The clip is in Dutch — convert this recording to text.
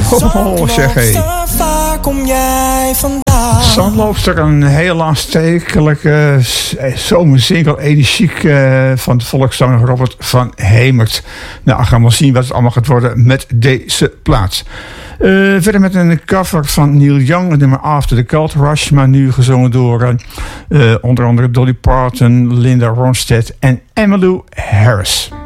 zeg hé. Waar kom jij vandaan? Zandloopster, een heel aanstekelijke zomersingle, energiek van de volkszanger Robert van Hemert. Nou, gaan we maar zien wat het allemaal gaat worden met deze plaat. Verder met een cover van Neil Young, het nummer After the Cult Rush, maar nu gezongen door onder andere Dolly Parton, Linda Ronstadt en Emmylou Harris.